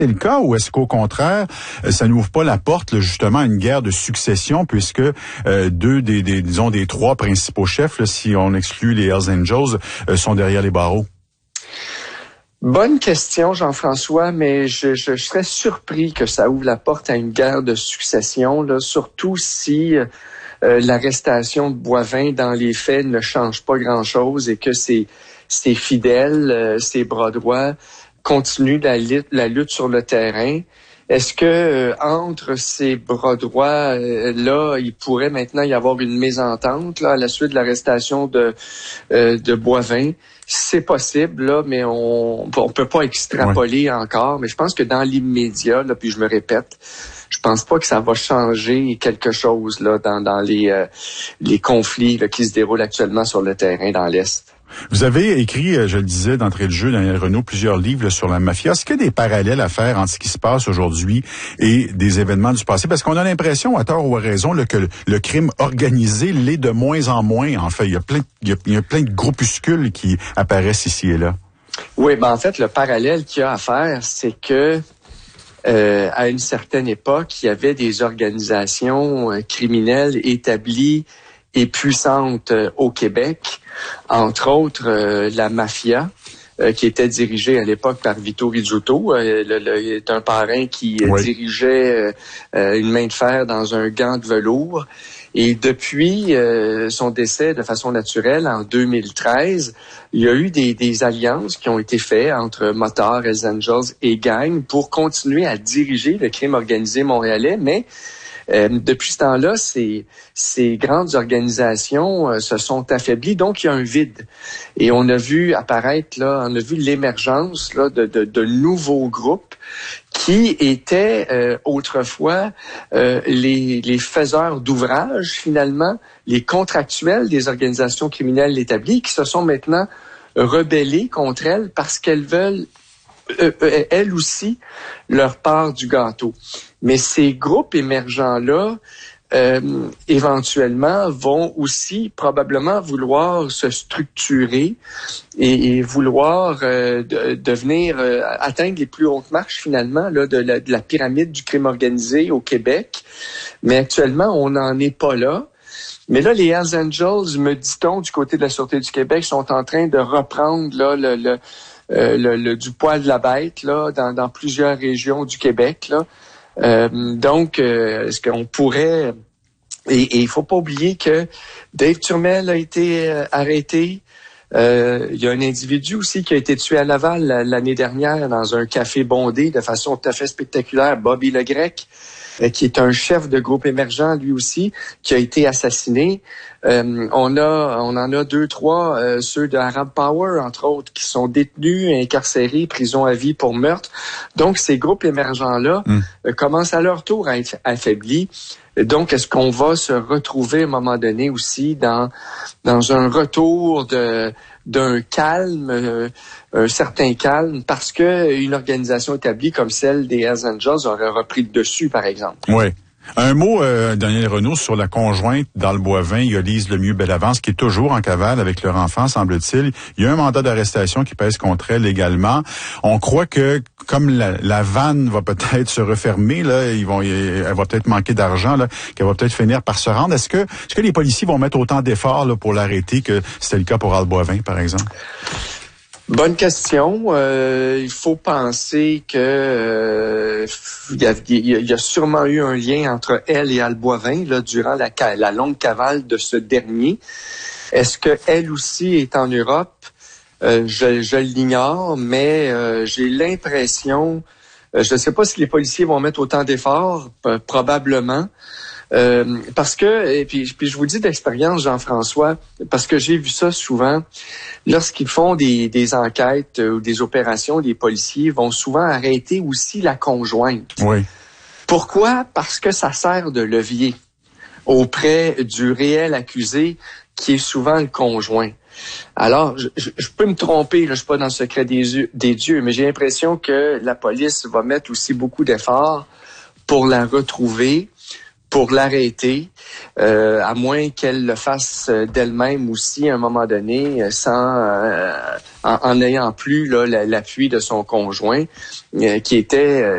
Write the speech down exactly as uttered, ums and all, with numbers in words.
C'est le cas ou est-ce qu'au contraire, ça n'ouvre pas la porte là, justement à une guerre de succession puisque euh, deux des, des disons des trois principaux chefs, là, si on exclut les Hells Angels, euh, sont derrière les barreaux? Bonne question, Jean-François, mais je, je, je serais surpris que ça ouvre la porte à une guerre de succession, là, surtout si euh, l'arrestation de Boivin dans les faits ne change pas grand-chose et que ses, ses fidèles, euh, ses bras droits, continue la lutte, la lutte sur le terrain. Est-ce que euh, entre ces bras droits euh, là, il pourrait maintenant y avoir une mésentente là à la suite de l'arrestation de euh, de Boivin? C'est possible là, mais on on peut pas extrapoler ouais. encore. Mais je pense que dans l'immédiat, là, puis je me répète, je pense pas que ça va changer quelque chose là dans dans les euh, les conflits là, qui se déroulent actuellement sur le terrain dans l'Est. Vous avez écrit, je le disais, d'entrée de jeu, Daniel Renaud, plusieurs livres là, sur la mafia. Est-ce qu'il y a des parallèles à faire entre ce qui se passe aujourd'hui et des événements du passé? Parce qu'on a l'impression, à tort ou à raison, là, que le, le crime organisé l'est de moins en moins. En fait, il y a plein, il y a, il y a plein de groupuscules qui apparaissent ici et là. Oui, ben en fait, le parallèle qu'il y a à faire, c'est que euh, à une certaine époque, il y avait des organisations euh, criminelles établies et puissantes euh, au Québec. Entre autres, euh, la mafia, euh, qui était dirigée à l'époque par Vito Rizzuto, euh, le, le, est un parrain qui euh, oui. dirigeait euh, une main de fer dans un gant de velours. Et depuis euh, son décès de façon naturelle en deux mille treize, il y a eu des, des alliances qui ont été faites entre Motards, Hells Angels et gang pour continuer à diriger le crime organisé montréalais, mais Euh, depuis ce temps-là, ces, ces grandes organisations euh, se sont affaiblies, donc il y a un vide. Et on a vu apparaître, là, on a vu l'émergence là, de, de, de nouveaux groupes qui étaient euh, autrefois euh, les, les faiseurs d'ouvrages, finalement, les contractuels des organisations criminelles établies, qui se sont maintenant rebellés contre elles parce qu'elles veulent Euh, euh, elles aussi, leur part du gâteau. Mais ces groupes émergents-là, euh, éventuellement, vont aussi probablement vouloir se structurer et, et vouloir euh, de, devenir, euh, atteindre les plus hautes marches, finalement, là, de, la, de la pyramide du crime organisé au Québec. Mais actuellement, on n'en est pas là. Mais là, les Hells Angels, me dit-on, du côté de la Sûreté du Québec, sont en train de reprendre là le... le Euh, le, le, du poil de la bête là dans, dans plusieurs régions du Québec là. Euh, donc euh, est-ce qu'on pourrait et il faut pas oublier que Dave Turmel a été euh, arrêté. Euh, il y a un individu aussi qui a été tué à Laval l'année dernière dans un café bondé de façon tout à fait spectaculaire, Bobby Le Grec, euh, qui est un chef de groupe émergent lui aussi, qui a été assassiné. Euh, on a, on en a deux, trois, euh, ceux de Arab Power, entre autres, qui sont détenus, incarcérés, prison à vie pour meurtre. Donc, ces groupes émergents-là mmh. euh, commencent à leur tour à être affaiblis. Donc, est-ce qu'on va se retrouver à un moment donné aussi dans dans un retour de d'un calme, euh, un certain calme, parce que une organisation établie comme celle des Hells Angels aurait repris le dessus, par exemple? Oui. Un mot, euh, Daniel Renaud, sur la conjointe dans le Boivin, Yolise Lemieux-Bellavance, qui est toujours en cavale avec leur enfant, semble-t-il. Il y a un mandat d'arrestation qui pèse contre elle également. On croit que, comme la, la vanne va peut-être se refermer, là, ils vont, elle va peut-être manquer d'argent, là, qu'elle va peut-être finir par se rendre. Est-ce que, est-ce que les policiers vont mettre autant d'efforts là, pour l'arrêter que c'était le cas pour Al Boivin, par exemple? Bonne question. Euh, il faut penser que euh, il, y a, il y a sûrement eu un lien entre elle et Al Boivin là, durant la, la longue cavale de ce dernier. Est-ce que elle aussi est en Europe? Euh, je, je l'ignore, mais euh, j'ai l'impression, euh, je ne sais pas si les policiers vont mettre autant d'efforts, euh, probablement. Euh, parce que, et puis, puis je vous dis d'expérience, Jean-François, parce que j'ai vu ça souvent, lorsqu'ils font des, des enquêtes ou des opérations, les policiers vont souvent arrêter aussi la conjointe. Oui. Pourquoi? Parce que ça sert de levier auprès du réel accusé, qui est souvent le conjoint. Alors, je, je, je peux me tromper, là, je suis pas dans le secret des, des dieux, mais j'ai l'impression que la police va mettre aussi beaucoup d'efforts pour la retrouver, pour l'arrêter, euh, à moins qu'elle le fasse d'elle-même aussi à un moment donné, sans euh, en, en n'ayant plus là, l'appui de son conjoint, euh, qui était